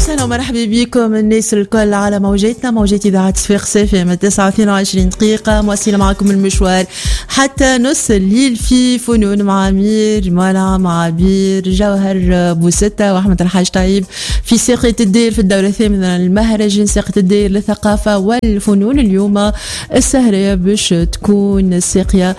وسهلا ومرحبا بكم الناس الكل على موجاتنا، موجات إذاعة صفاق صافية من 29 دقيقة، مواصلة معكم المشوار حتى نص الليل في فنون مع أمير جمالة مع عبير جوهر بوستة وأحمد الحاج طيب في ساقية الدير في الدورة الثامنة المهرجان ساقية الدير للثقافة والفنون. اليوم السهرة باش تكون الساقية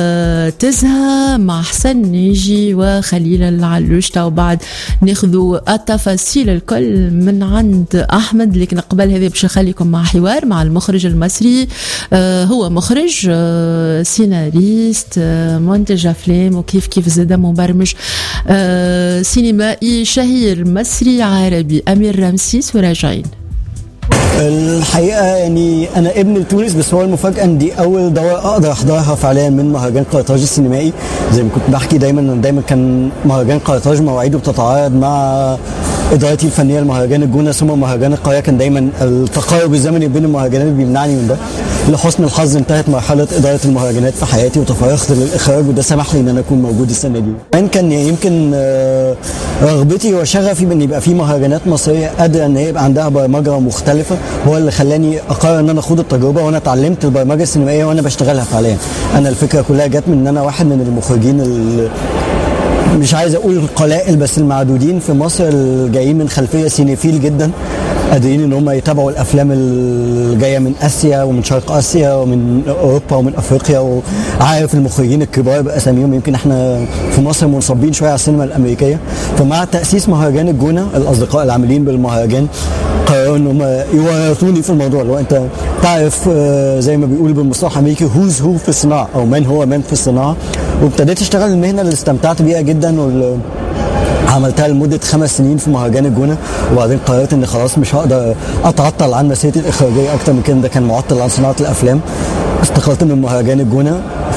تزهى مع حسن ناجي وخليل العلوشة، وبعد ناخذوا التفاصيل الكل من عند أحمد. لكن قبل هذا باش نخليكم مع حوار مع المخرج المصري، هو مخرج سيناريست منتج أفلام وكيف زاد مبرمج سينمائي شهير مصري عربي. أمير رمسيس وراجعين. الحقيقة يعني أنا ابن لتونس، بس هو المفاجأة إن دي أول دورة أقدر أحضرها فعليا من مهرجان قرطاج السينمائي. زي ما كنت بحكي دايما كان مهرجان قرطاج مواعيده بتتعارض مع إدارتي الفنية لمهرجان الجونة ثم مهرجان القاهرة. كان دايما التقارب الزمني بين المهرجانات بيمنعني من ده. لحسن الحظ انتهت مرحلة إدارة المهرجانات في حياتي وتفرغت للإخراج، وده سمح لي إن أنا أكون موجود السنة دي. كان يمكن رغبتي وشغفي بإن يبقى في مهرجانات مصرية قادرة إن هي يبقى عندها برمجة مختلفة هو اللي خلاني أقرر إن أنا أخوض التجربة، وأنا اتعلمت البرمجة السينمائية وأنا بشتغلها فعليا. أنا الفكرة كلها جت من إن أنا واحد من المخرجين مش عايز اقول القلائل بس المعدودين في مصر الجايين من خلفيه سينيفيل جدا، قادرين ان هم يتابعوا الافلام الجايه من اسيا ومن شرق اسيا ومن اوروبا ومن افريقيا، وعارف المخرجين الكبار باساميهم. يمكن احنا في مصر منصبين شويه على السينما الامريكيه. فمع تاسيس مهرجان الجونه الاصدقاء العاملين بالمهرجان قرروا ان هم يورطوني في الموضوع. لو انت تعرف زي ما بيقول بالمصطلح الامريكي هوز هو في الصناعه، او من هو من في الصناعه. وابتديت اشتغل المهنه اللي استمتعت بيها جدا عملتها لمدة 5 سنين في مهرجان الجونة، وبعدين قررت ان خلاص مش هقدر اتعطل عن مسيرتي الاخراجية اكتر من كده. ده كان معطل عن صناعة الافلام. استقلت من مهرجان الجونة.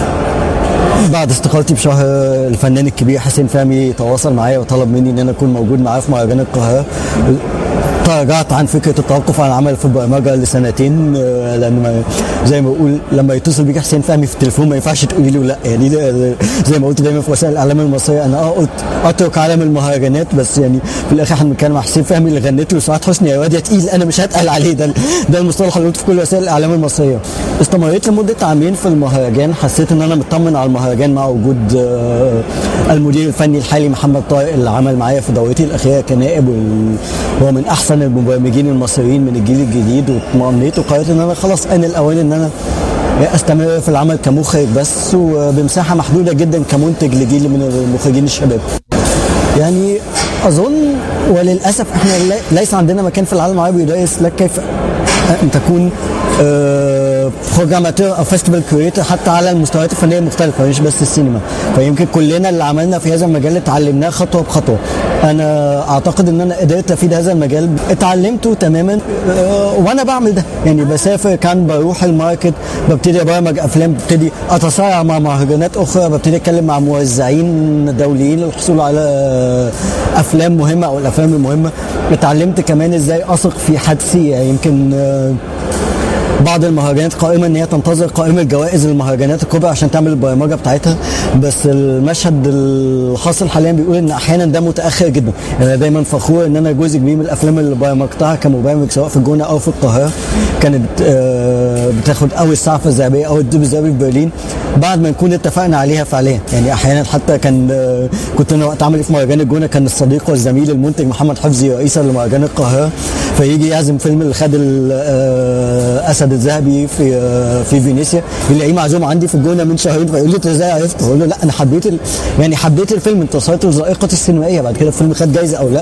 بعد استقالتي بشهر الفنان الكبير حسين فهمي تواصل معايا وطلب مني ان انا اكون موجود معاه في مهرجان القاهرة. تراجعت عن فكره التوقف عن العمل في البرمجه لسنتين، لان زي ما بقول لما يتصل بيك حسين فهمي في التليفون ما ينفعش تقولي له لا. يعني زي ما قلت دايما في وسائل الاعلام المصريه، انا قلت اترك عالم المهرجانات، بس يعني في الاخر احنا بنتكلم مع حسين فهمي اللي غنت له سعاد حسني يا واد يا تقيل، انا مش هتقل عليه. ده المصطلح اللي قلته في كل وسائل الاعلام المصريه. استمريت لمده عامين في المهرجان. حسيت ان انا مطمن على المهرجان مع وجود المدير الفني الحالي محمد طارق اللي عمل معايا في دورتي الاخيره كنائب، وهو من احسن المبرمجين المصريين من الجيل الجديد. واطمئنيت وقررت ان انا خلاص ان الاوان ان انا استمر في العمل كمخرج بس، وبمساحه محدوده جدا كمنتج لجيل من المخرجين الشباب. يعني اظن وللاسف احنا ليس عندنا مكان في العالم العربي يدرس لك كيف ان تكون بروجراماتور او فيستيفال كريتور حتى على المستويات الفنيه المختلفه، مش بس السينما. فيمكن كلنا اللي عملنا في هذا المجال اتعلمناه خطوه بخطوه. انا اعتقد ان انا قدرت افيد هذا المجال، اتعلمته تماما وانا بعمل ده. يعني بسافر، كان بروح الماركت، ببتدي ابرمج افلام، ببتدي اتصارع مع مهرجانات اخرى، ببتدي اتكلم مع موزعين دوليين للحصول على افلام مهمه او الافلام المهمه. اتعلمت كمان ازاي اثق في حدسي. يمكن بعض المهرجانات قائمه ان هي تنتظر قائمه جوائز المهرجانات الكبرى عشان تعمل البرمجه بتاعتها، بس المشهد الحاصل حاليا بيقول ان احيانا ده متاخر جدا. يعني انا دايما فخور ان انا جزء كبير من الافلام اللي برمجتها كمبرمج سواء في الجونه او في القاهره كانت بتاخد او السعفه الذهبيه او الدب الذهبي في برلين بعد ما نكون اتفقنا عليها فعليا. يعني احيانا حتى كنت انا وقت عملي في مهرجان الجونه كان الصديق والزميل المنتج محمد حفظي رئيسا لمهرجان القاهره، فيجي يعزم فيلم اللي خد الاسد الذهبي في فينيسيا، يلاقيه معزوم عندي في الجونه من شهرين، فيقول لي انت ازاي عرفت؟ اقول له لا انا حبيت الفيلم، انتصرت لذائقه السينمائيه. بعد كده الفيلم خد جايزه او لا،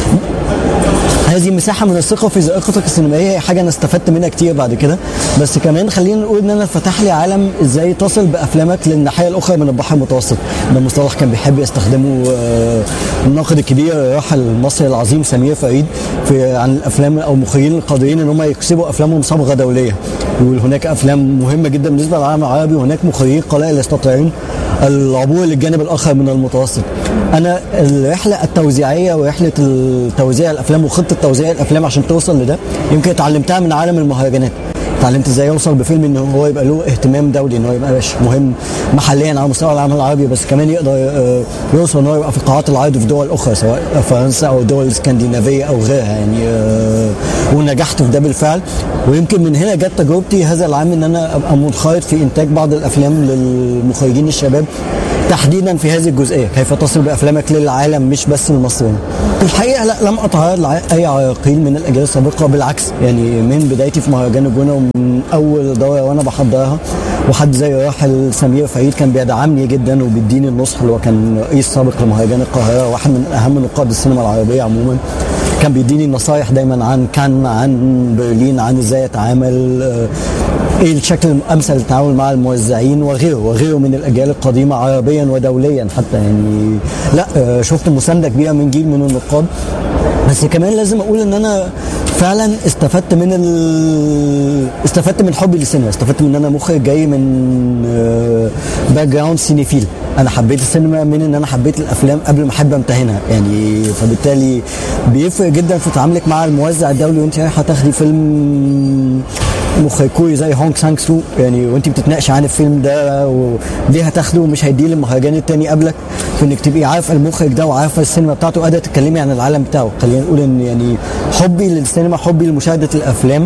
هذه مساحه من الثقه في ذائقتك السينمائيه، هي حاجه انا استفدت منها كتير بعد كده. بس كمان خلينا نقول ان انا فتح لي عالم ازاي تصل بافلامك للناحيه الاخرى من البحر المتوسط. ده مصطلح كان بيحب يستخدمه الناقد الكبير الراحل المصري العظيم سمير فريد عن الافلام او المخرجين القادرين ان هم يكسبوا افلامهم صبغه دوليه. يقول هناك افلام مهمه جدا بالنسبه للعالم العربي، وهناك مخرجين قلائل يستطيعون العبور للجانب الاخر من المتوسط. انا الرحله التوزيعيه ورحله توزيع الافلام وخطه توزيع الافلام عشان توصل لده يمكن اتعلمتها من عالم المهرجانات. اتعلمت ازاي اوصل بفيلم ان هو يبقى له اهتمام دولي، ان هو يبقى مش مهم محليا على مستوى العالم العربي بس كمان يقدر يوصل ان هو يبقى في قاعات العرض في دول اخرى سواء فرنسا او الدول الاسكندنافيه او غيرها يعني. ونجحت في ده بالفعل. ويمكن من هنا جت تجربتي هذا العام ان انا ابقى منخرط في انتاج بعض الافلام للمخرجين الشباب تحديدا في هذه الجزئيه، كيف تصل بافلامك للعالم مش بس المصريين. الحقيقه لا، لم اتعرض لاي عراقيل من الاجيال السابقه، بالعكس يعني من بدايتي في مهرجان الجونه ومن اول دوره وانا بحضرها، وحد زي راحل سمير فريد كان بيدعمني جدا وبيديني النصح، اللي هو كان رئيس سابق لمهرجان القاهره، واحد من اهم نقاد السينما العربيه عموما. كان بيديني نصايح دايما عن كان، عن برلين، عن ازاي اتعامل، ايه الشكل الامثل للتعامل مع الموزعين وغيره من الاجيال القديمه عربيا ودوليا حتى يعني. لا شفت مسانده كبيره من جيل من النقاد. بس كمان لازم اقول ان انا فعلا استفدت من حبي للسينما، استفدت من ان انا مخرج جاي من باك جراوند سينيفيل. انا حبيت السينما من ان انا حبيت الافلام قبل ما احب امتهنها يعني. فبالتالي بيفرق جدا في تعاملك مع الموزع الدولي وانت رايحه تاخدي فيلم مخرج كوري زي هونغ سانغ سو يعني، وانت بتتناقشي عن الفيلم ده وليه هتاخده ومش هيديه للمهرجان التاني قبلك، في انك تبقي عارفه المخرج ده وعارفه السينما بتاعته وقادره تتكلمي عن العالم بتاعه. خلينا نقول ان يعني حبي للسينما، حبي لمشاهده الافلام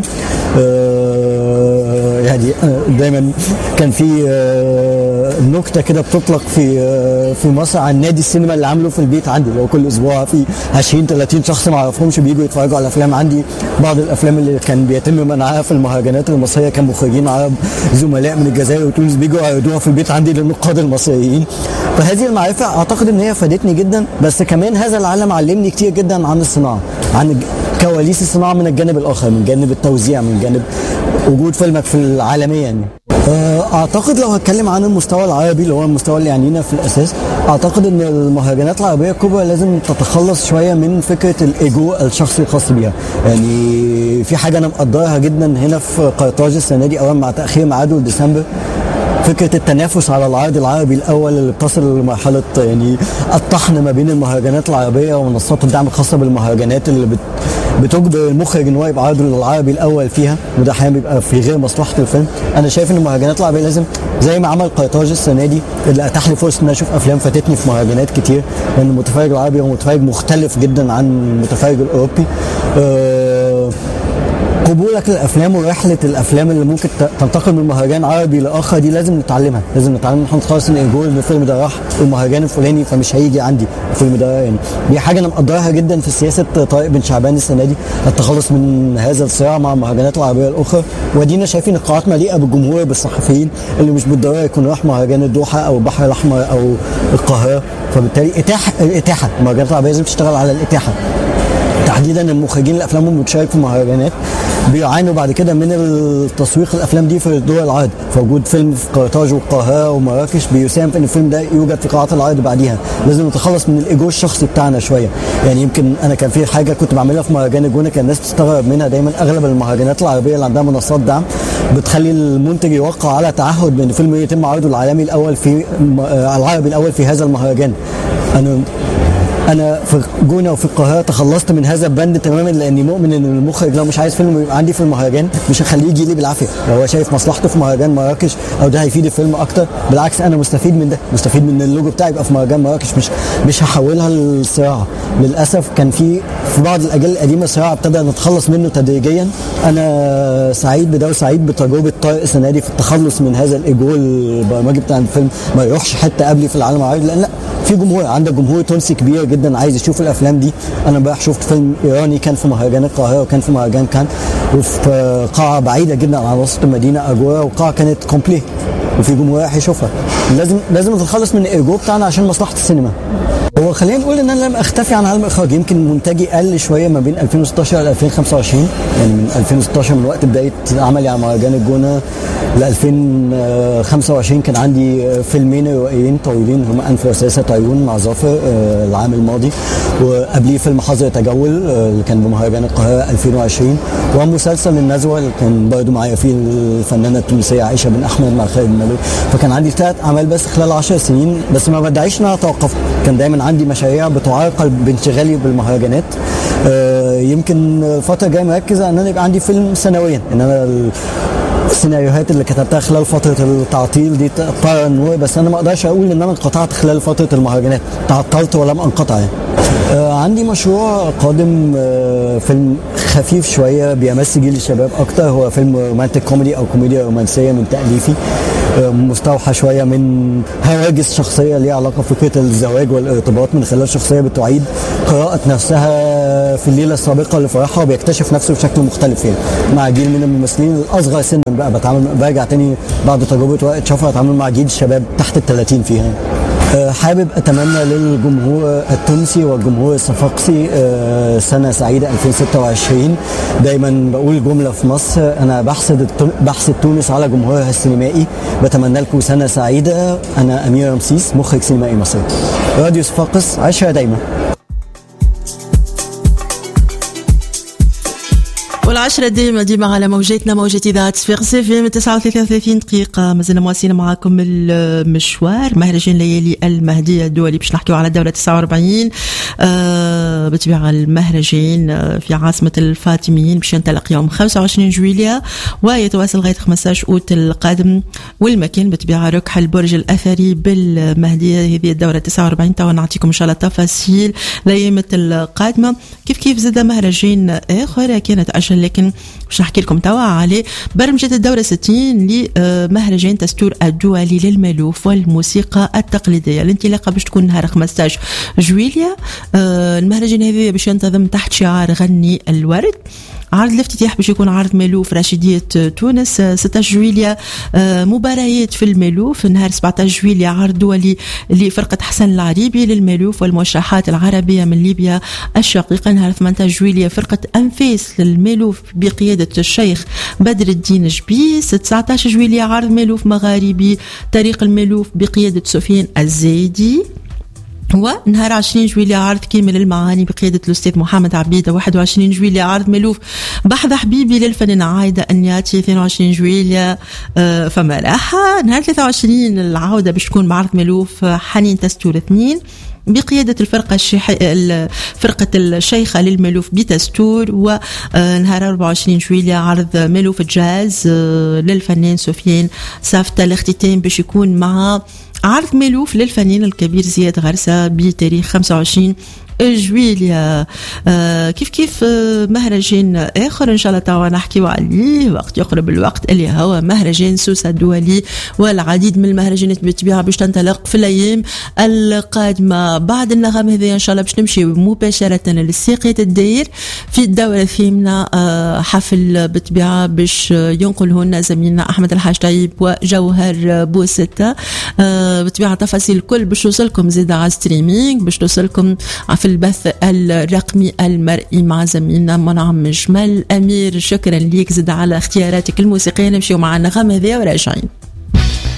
يعني دايما كان في نكته كده بتطلق في مصر عن نادي السينما اللي عامله في البيت عندي، لو كل اسبوع في 20-30 شخص ما اعرفهمش بييجوا يتفرجوا على افلام عندي. بعض الافلام اللي كان بيتم منعها في المهرجانات المصريه كان مخرجين عرب زملاء من الجزائر وتونس بيجوا يعرضوها في البيت عندي للنقاد المصريين. فهذه المعرفه اعتقد ان هي فادتني جدا. بس كمان هذا العالم علمني كتير جدا عن الصناعه، عن كواليس الصناعه من الجانب الاخر، من جانب التوزيع، من جانب وجود فيلمك في العالميه يعني. اعتقد لو هتكلم عن المستوى العربي اللي هو المستوى اللي يعنينا في الاساس، اعتقد ان المهرجانات العربيه الكبرى لازم تتخلص شويه من فكره الايجو الشخصي الخاص بيها يعني. في حاجه انا مقدرها جدا هنا في قرطاج السنه دي اولا مع تاخير ميعاده لديسمبر، فكره التنافس على العرض العربي الاول اللي بتصل لمرحله يعني الطحن ما بين المهرجانات العربيه ومنصات الدعم الخاصه بالمهرجانات اللي بتجبر المخرج ان هو يبقى عرضه العربي الاول فيها، وده احيانا بيبقى في غير مصلحه الفيلم. انا شايف ان المهرجانات العربيه لازم زي ما عمل قرطاج السنه دي اللي اتاح لي فرصه ان اشوف افلام فاتتني في مهرجانات كتير، لان المتفرج العربي هو متفرج مختلف جدا عن المتفرج الاوروبي. قبولك للافلام ورحله الافلام اللي ممكن تنتقل من مهرجان عربي لاخر دي لازم نتعلمها، لازم نتعلم ان احنا نتخلص من الايجو ان الفيلم ده راح المهرجان الفلاني فمش هيجي عندي الفيلم ده يعني. دي حاجه انا مقدرها جدا في سياسه طارق بن شعبان السنه دي، التخلص من هذا الصراع مع المهرجانات العربيه الاخرى. ودينا شايفين القاعات مليئه بالجمهور بالصحفيين اللي مش بالضروره يكون راح مهرجان الدوحه او البحر الاحمر او القاهره. فبالتالي الاتاحه المهرجانات العربيه لازم تشتغل على الاتاحه تحديدا. المخرجين الافلام اللي بتشارك في المهرجانات بيعانوا بعد كده من التسويق الافلام دي في دول العرض، فوجود فيلم في قرطاج والقاهره ومراكش بيساهم في ان الفيلم ده يوجد في قاعات العرض بعديها. لازم نتخلص من الايجو الشخصي بتاعنا شويه يعني. يمكن انا كان في حاجه كنت بعملها في مهرجان الجونه كان الناس بتستغرب منها دايما، اغلب المهرجانات العربيه اللي عندها منصات دعم بتخلي المنتج يوقع على تعهد بان الفيلم يتم عرضه العالمي الاول في العربي الاول في هذا المهرجان. انا في الجونه وفي القاهره تخلصت من هذا البند تماما، لاني مؤمن ان المخرج لو مش عايز فيلم يبقى عندي في المهرجان مش هخليه يجي لي بالعافيه. لو هو شايف مصلحته في مهرجان مراكش او ده هيفيد الفيلم اكتر، بالعكس انا مستفيد من ده، مستفيد من اللوجو بتاعي يبقى في مهرجان مراكش، مش هحولها للصراع. للاسف كان في بعض الاجيال القديمه صراع ابتدى نتخلص منه تدريجيا. انا سعيد بده وسعيد بتجربه طارق السنه دي في التخلص من هذا الايجو البرمجي بتاع الفيلم ما يروحش حته قبلي في العالم العربي، لان لا في جمهور، عندك جمهور تونسي كبير جدا عايز يشوف الافلام دي. انا امبارح شفت فيلم ايراني كان في مهرجان القاهره وكان في مهرجان كان وفي قاعه بعيده جدا عن وسط المدينه اجوره، وقاعه كانت كومبلي وفي جمهور رايح يشوفها. لازم نتخلص من الايجو بتاعنا عشان مصلحه السينما. هو خلينا نقول ان انا لم اختفي عن عالم الاخراج، يمكن منتجي قل شويه ما بين 2016 ل 2025 يعني. من 2016 من وقت بدايه عملي على مهرجان الجونه ل 2025 كان عندي فيلمين روائيين طويلين هما انف وساسه عيون مع ظافر العام الماضي، وقبليه فيلم حظر تجول اللي كان بمهرجان القاهره 2020، ومسلسل النزوه اللي كان برضه معايا فيه الفنانه التونسيه عائشه بن احمد مع خالد مالك. فكان عندي 3 اعمال بس خلال 10 سنين، بس ما بدعيش ان انا اتوقف، كان دايما عندي مشاريع بتعرقل بانشغالي بالمهرجانات. يمكن الفتره الجايه مركزه ان انا يبقى عندي فيلم سنويا، ان انا السيناريوهات اللي كتبتها خلال فتره التعطيل دي تقطع النور، بس انا ما اقدرش اقول ان انا انقطعت خلال فتره المهرجانات، تعطلت ولم انقطع يعني. عندي مشروع قادم، فيلم خفيف شويه بيمس جيل الشباب اكتر، هو فيلم رومانتيك كوميدي او كوميديا رومانسيه من تاليفي، مستوحى شويه من هواجس شخصيه ليها علاقه بفكره الزواج والارتباط من خلال شخصيه بتعيد قراءه نفسها في الليله السابقه لفرحها وبيكتشف نفسه بشكل مختلف يعني، مع جيل من الممثلين الاصغر سنا بقى برجع تاني بعد تجربه ورقه شفره اتعامل مع جيل الشباب تحت ال30 فيها. حابب اتمنى للجمهور التونسي والجمهور الصفاقسي سنه سعيده 2026. دايما بقول جمله في مصر، انا بحسد تونس على جمهورها السينمائي، بتمنى لكم سنه سعيده. انا امير رمسيس، مخرج سينمائي مصري، راديو صفاقس، عيشها دايما. والعشرة ديما على موجتنا، موجة إذاعة صفاقس في 39 دقيقة. مازلنا مواصلين معكم المشوار مهرجان ليالي المهدية الدولي، باش نحكيو على الدورة 49 بطبيعة المهرجان في عاصمة الفاطميين، باش ينطلق يوم 25 جويلية ويتواصل لغاية 15 أوت القادم. والمكان بطبيعة ركح البرج الأثري بالمهدية. هذه الدورة 49 توا نعطيكم إن شاء الله تفاصيل الأيام القادمة. كيف زاد مهرجان آخر كانت أجل، لكن باش نحكي لكم توا على برمجة الدورة 60 لمهرجان تستور الدولي للمألوف والموسيقى التقليدية. الانطلاقة باش تكون نهار 15 جويلية. المهرجان هذا باش ينتظم تحت شعار غني الورد. عرض الافتتاح باش يكون عرض مألوف رشيدية تونس 16 جويلية. مباريات في المألوف نهار 17 جويلية، عرض دولي لفرقة حسن العريبي للمألوف والموشحات العربية من ليبيا الشقيقة. نهار 18 جويلية فرقة أنفاس للمألوف بقيادة الشيخ بدر الدين جبيس. 19 جويلية عرض مألوف مغاربي طريق المألوف بقيادة سفيان الزايدي. ونهار 20 جويلية عرض كامل المعاني بقيادة الأستاذ محمد عبيدة. 21 جويلية عرض مألوف بحث حبيبي للفنانة عايدة النياتي. 22 جويلية فما راحة. نهار 23 العودة باش تكون بعرض مألوف حنين تستور 2 بقيادة فرقة الشيخة للمألوف بتستور. ونهار 24 جويلية عرض مألوف جاز للفنان سفيان صافتا. الاختتام باش يكون مع عرض مألوف للفنان الكبير زياد غرسة بتاريخ 25 جويلية. كيف مهرجان آخر إن شاء الله توا نحكيو عليه وقت يقرب الوقت، اللي هو مهرجان سوسة الدولي. والعديد من المهرجانات بالطبيعة باش تنطلق في الأيام القادمة. بعد النغم هذه إن شاء الله باش نمشي مباشرة للساقية الداير في الدورة الثامنة. حفل بالطبيعة باش ينقلهن زميلنا أحمد الحاج طيب وجوهر بوستة. بالطبيعة تفاصيل الكل باش توصلكم زيادة على ستريمينج، باش توصلكم في البث الرقمي المرئي مع زميلنا منعم جمال. أمير شكرا ليك زد على اختياراتك الموسيقية. نمشيو مع النغم هذه وراجعين.